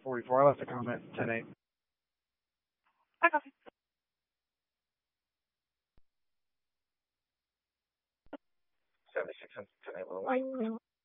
44. I left a comment 10-8. I copy. 76 and 10-8 with a white.